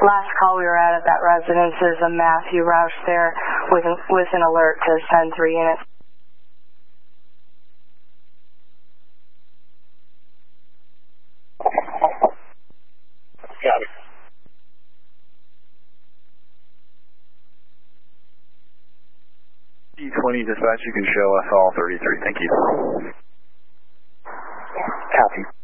Last call we were at that residence is a Matthew Roush there with an alert to send 3 units. Got it. D20 dispatch, you can show us all 33. Thank you. Copy.